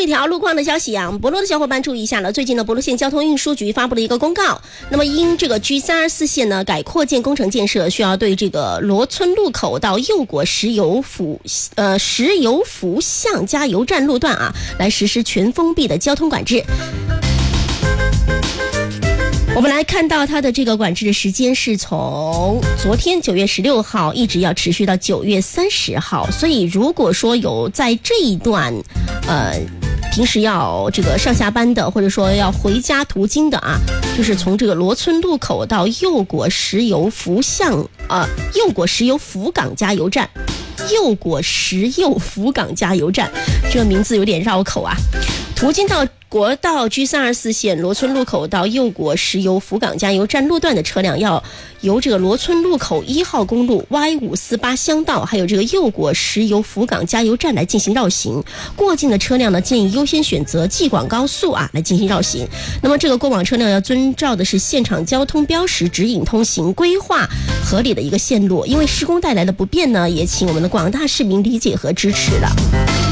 一条路况的消息啊，博罗的小伙伴注意一下了。最近呢，博罗县交通运输局发布了一个公告，那么因这个 G324 线呢改扩建工程建设，需要对这个罗村路口到右果石油福巷加油站路段啊，来实施全封闭的交通管制。我们来看到它的这个管制的时间是从昨天9月16号一直要持续到9月30号，所以如果说有在这一段平时要这个上下班的，或者说要回家途经的啊，就是从这个罗村路口到右果石油福港加油站，右果石油福港加油站，这个名字有点绕口啊。途经到国道 G324 线罗村路口到右果石油福港加油站路段的车辆，要由这个罗村路口1号公路 Y548 乡道，还有这个右果石油福港加油站来进行绕行。过境的车辆呢，建议优先选择济广高速啊来进行绕行。那么这个过往车辆要遵照的是现场交通标识指引通行，规划合理的一个线路。因为施工带来的不便呢，也请我们的广大市民理解和支持了。